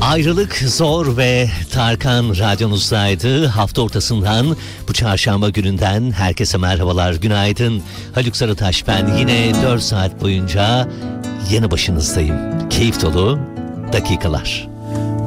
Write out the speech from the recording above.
Ayrılık zor ve Tarkan radyonuzdaydı. Hafta ortasından bu çarşamba gününden herkese merhabalar, günaydın. Haluk Sarıtaş ben, yine 4 saat boyunca yanı başınızdayım. Keyif dolu dakikalar.